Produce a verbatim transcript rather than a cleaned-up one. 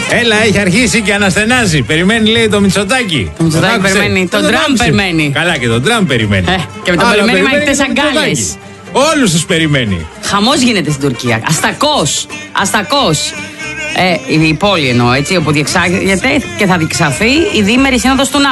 Έλα, έχει αρχίσει και αναστενάζει. Περιμένει, λέει, το Μητσοτάκι. Το Μητσοτάκι περιμένει. Το Τραμπ περιμένει. Καλά, και τον Τραμπ περιμένει. Ε, και με τον περιμένει με ανοιχτές αγκάλες. Όλους τους περιμένει. Χαμός γίνεται στην Τουρκία. Αστακός. Αστακός. Ε, η πόλη εννοώ, έτσι, όπου διεξάγεται και θα διεξαχθεί η διήμερη σύνοδος του ΝΑΤΟ.